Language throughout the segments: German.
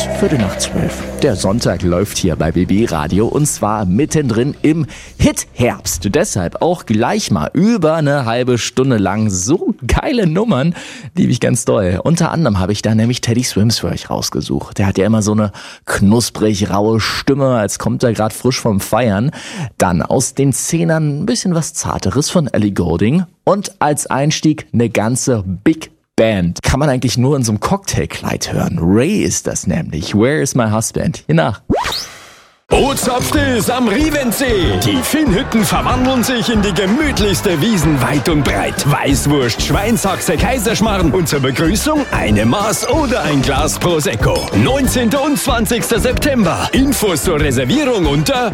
11:45. Der Sonntag läuft hier bei BB Radio und zwar mittendrin im Hit-Herbst. Deshalb auch gleich mal über eine halbe Stunde lang so geile Nummern, liebe ich ganz doll. Unter anderem habe ich da nämlich Teddy Swims für euch rausgesucht. Der hat ja immer so eine knusprig raue Stimme, als kommt er gerade frisch vom Feiern. Dann aus den Zehnern ein bisschen was Zarteres von Ellie Goulding und als Einstieg eine ganze Big Band. Kann man eigentlich nur in so einem Cocktailkleid hören. Ray ist das nämlich. Where is my husband? Hier nach. Ozapft ist am Rievensee. Die Finnhütten verwandeln sich in die gemütlichste Wiesen weit und breit. Weißwurst, Schweinshaxe, Kaiserschmarrn und zur Begrüßung eine Maß oder ein Glas Prosecco. 19. und 20. September. Infos zur Reservierung unter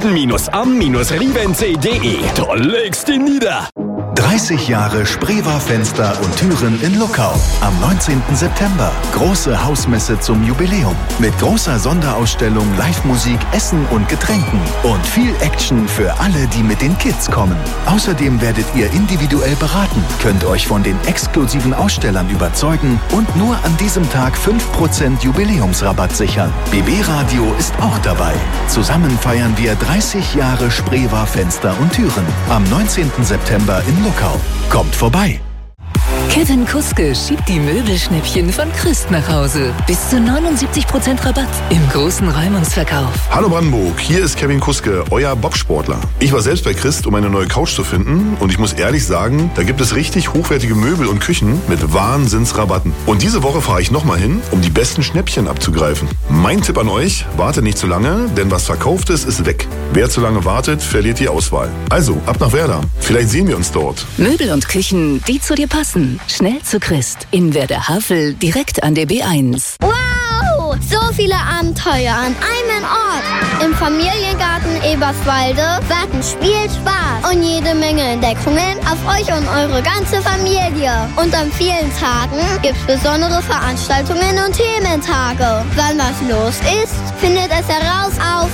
finnhütten-am-rievensee.de. Da legst du nieder. 30 Jahre Spreewar Fenster und Türen in Luckau. Am 19. September. Große Hausmesse zum Jubiläum. Mit großer Sonderausstellung, Live-Musik, Essen und Getränken. Und viel Action für alle, die mit den Kids kommen. Außerdem werdet ihr individuell beraten, könnt euch von den exklusiven Ausstellern überzeugen und nur an diesem Tag 5% Jubiläumsrabatt sichern. BB Radio ist auch dabei. Zusammen feiern wir 30 Jahre Spreewar Fenster und Türen. Am 19. September in Luckau. Kommt vorbei! Kevin Kuske schiebt die Möbelschnäppchen von Christ nach Hause. Bis zu 79% Rabatt im großen Räumungsverkauf. Hallo Brandenburg, hier ist Kevin Kuske, euer Bobsportler. Ich war selbst bei Christ, um eine neue Couch zu finden und ich muss ehrlich sagen, da gibt es richtig hochwertige Möbel und Küchen mit Wahnsinnsrabatten. Und diese Woche fahre ich nochmal hin, um die besten Schnäppchen abzugreifen. Mein Tipp an euch, wartet nicht zu lange, denn was verkauft ist weg. Wer zu lange wartet, verliert die Auswahl. Also, ab nach Werder. Vielleicht sehen wir uns dort. Möbel und Küchen, die zu dir passen. Schnell zu Christ. In Werder-Havel, direkt an der B1. Wow! So viele Abenteuer an einem Ort. Im Familiengarten Eberswalde warten Spielspaß und jede Menge Entdeckungen auf euch und eure ganze Familie. Und an vielen Tagen gibt's besondere Veranstaltungen und Thementage. Wann was los ist, findet es heraus auf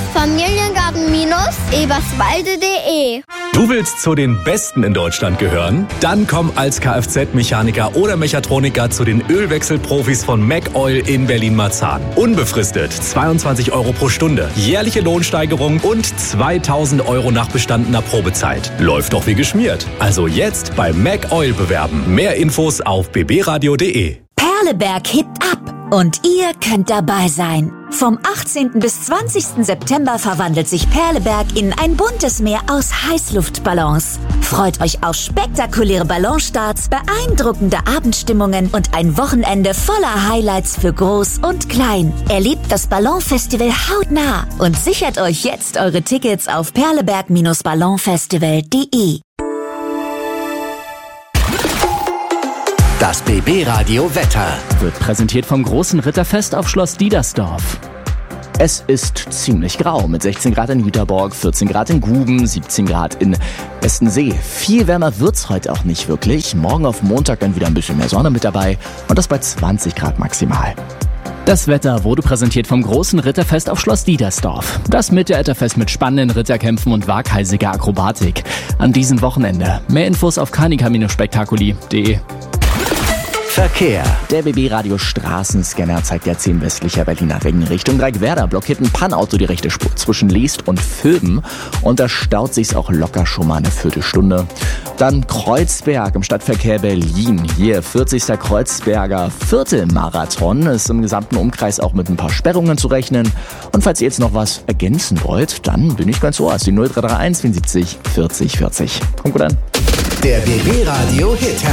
familiengarten-eberswalde.de. Du willst zu den Besten in Deutschland gehören? Dann komm als Kfz-Mechaniker oder Mechatroniker zu den Ölwechselprofis von MacOil in Berlin-Marzahn. Unbefristet 22 € pro Stunde, jährliche Lohnsteigerung und 2.000 € nach bestandener Probezeit. Läuft doch wie geschmiert. Also jetzt bei MacOil bewerben. Mehr Infos auf bbradio.de. Perleberg hebt ab und ihr könnt dabei sein. Vom 18. bis 20. September verwandelt sich Perleberg in ein buntes Meer aus Heißluftballons. Freut euch auf spektakuläre Ballonstarts, beeindruckende Abendstimmungen und ein Wochenende voller Highlights für Groß und Klein. Erlebt das Ballonfestival hautnah und sichert euch jetzt eure Tickets auf perleberg-ballonfestival.de. Das BB Radio Wetter Wird präsentiert vom großen Ritterfest auf Schloss Diedersdorf. Es ist ziemlich grau mit 16 Grad in Jüterborg, 14 Grad in Guben, 17 Grad in Westensee. Viel wärmer wird's heute auch nicht wirklich. Morgen auf Montag dann wieder ein bisschen mehr Sonne mit dabei und das bei 20 Grad maximal. Das Wetter wurde präsentiert vom großen Ritterfest auf Schloss Diedersdorf. Das Mittelalterfest mit spannenden Ritterkämpfen und waghalsiger Akrobatik. An diesem Wochenende. Mehr Infos auf kanika-spektakuli.de. Verkehr. Der BB-Radio Straßenscanner zeigt ja 10 westlicher Berliner Ringen Richtung Dreieckwerder. Blockiert ein Pannauto die rechte Spur zwischen Leest und Vöben. Und da staut sich's auch locker schon mal eine Viertelstunde. Dann Kreuzberg im Stadtverkehr Berlin. Hier 40. Kreuzberger Viertelmarathon. Ist im gesamten Umkreis auch mit ein paar Sperrungen zu rechnen. Und falls ihr jetzt noch was ergänzen wollt, dann bin ich ganz ohr. Ist die 0331 74 40 40. Kommt gut an. Der BB Radio Hit